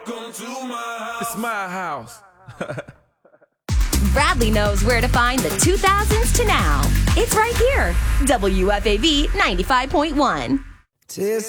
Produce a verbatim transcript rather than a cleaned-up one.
It's my house. Bradley knows where to find the two thousands to now. It's right here. W F A V ninety-five point one. Tis